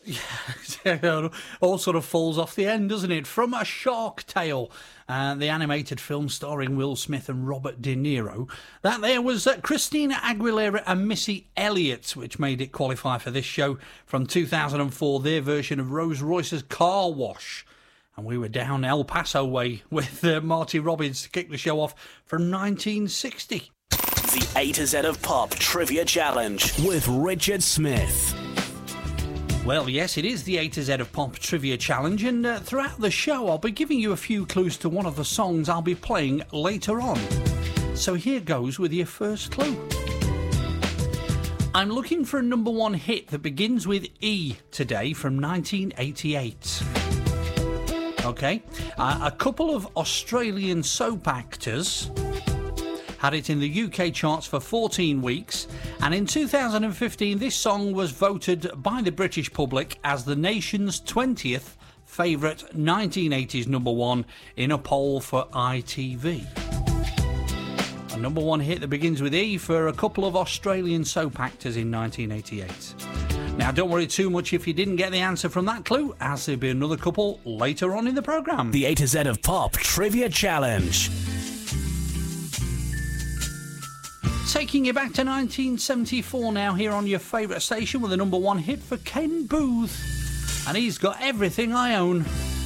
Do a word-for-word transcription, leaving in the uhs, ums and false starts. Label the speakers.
Speaker 1: all sort of falls off the end, doesn't it? From A Shark Tale, uh, the animated film starring Will Smith and Robert De Niro. That there was uh, Christina Aguilera and Missy Elliott, which made it qualify for this show. From two thousand four, their version of Rolls Royce's Car Wash. And we were down El Paso way with uh, Marty Robbins to kick the show off from nineteen sixty.
Speaker 2: The A to Z of Pop Trivia Challenge with Richard Smith.
Speaker 1: Well, yes, it is the A to Z of Pop Trivia Challenge, and uh, throughout the show I'll be giving you a few clues to one of the songs I'll be playing later on. So here goes with your first clue. I'm looking for a number one hit that begins with E today from nineteen eighty-eight. Okay, uh, a couple of Australian soap actors had it in the U K charts for fourteen weeks, and in two thousand fifteen this song was voted by the British public as the nation's twentieth favourite nineteen eighties number one in a poll for I T V. A number one hit that begins with E for a couple of Australian soap actors in nineteen eighty-eight. Now, don't worry too much if you didn't get the answer from that clue, as there'll be another couple later on in the programme.
Speaker 2: The A to Z of Pop Trivia Challenge.
Speaker 1: Taking you back to nineteen seventy-four now, here on your favourite station with a number one hit for Ken Booth. And he's got Everything I Own.